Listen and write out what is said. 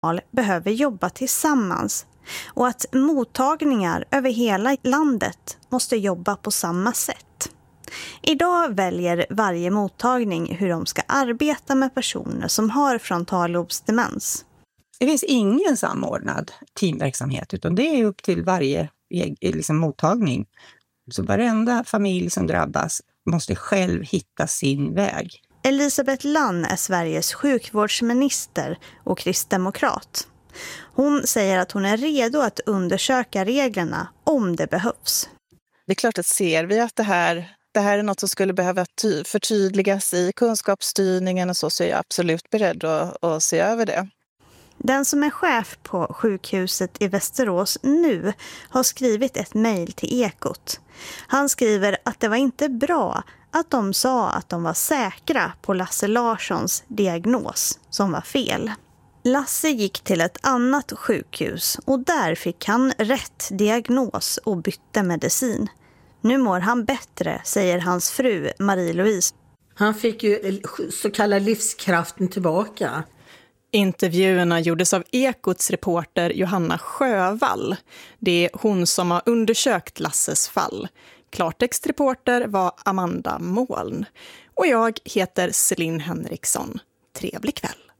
behöver jobba tillsammans och att mottagningar över hela landet måste jobba på samma sätt. Idag väljer varje mottagning hur de ska arbeta med personer som har frontallobsdemens. Det finns ingen samordnad teamverksamhet, utan det är upp till varje mottagning. Så varenda familj som drabbas måste själv hitta sin väg. Elisabeth Lann är Sveriges sjukvårdsminister och kristdemokrat. Hon säger att hon är redo att undersöka reglerna om det behövs. Det är klart att ser vi att det här är något som skulle behöva förtydligas i kunskapsstyrningen och så är jag absolut beredd att se över det. Den som är chef på sjukhuset i Västerås nu har skrivit ett mejl till Ekot. Han skriver att det var inte bra att de sa att de var säkra på Lasse Larssons diagnos som var fel. Lasse gick till ett annat sjukhus och där fick han rätt diagnos och bytte medicin. Nu mår han bättre, säger hans fru Marie-Louise. Han fick ju så kallad livskraften tillbaka. Intervjuerna gjordes av Ekots reporter Johanna Sjövall. Det är hon som har undersökt Lasses fall. Klartextreporter var Amanda Moln. Och jag heter Celine Henriksson. Trevlig kväll.